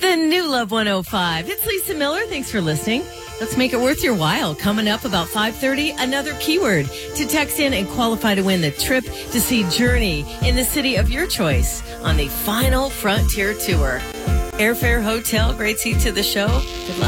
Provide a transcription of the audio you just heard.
The new Love 105. It's Lisa Miller. Thanks for listening. Let's make it worth your while. Coming up about 5:30, another keyword to text in and qualify to win the trip to see Journey in the city of your choice on the final Frontier Tour. Airfare, hotel, great seat to the show. Good luck.